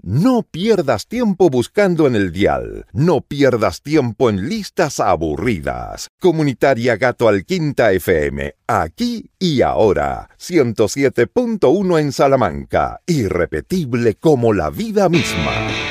No pierdas tiempo buscando en el dial. No pierdas tiempo en listas aburridas. Comunitaria Gato Alquinta FM. Aquí y ahora. 107.1 en Salamanca. Irrepetible como la vida misma.